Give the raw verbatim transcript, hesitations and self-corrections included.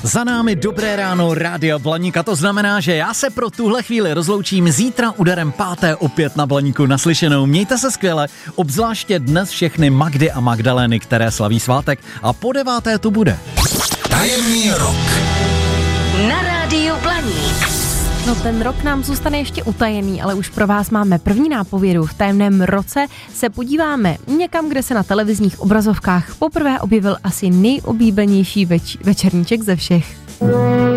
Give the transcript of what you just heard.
Za námi dobré ráno Rádia Blaník a to znamená, že já se pro tuhle chvíli rozloučím zítra úderem páté opět na Blaníku naslyšenou. Mějte se skvěle, obzvláště dnes všechny Magdy a Magdalény, které slaví svátek a po deváté tu bude. Tajemný rok na Rádiu Blaník. No ten rok nám zůstane ještě utajený, ale už pro vás máme první nápovědu. V tajemném roce se podíváme někam, kde se na televizních obrazovkách poprvé objevil asi nejoblíbenější več- večerníček ze všech.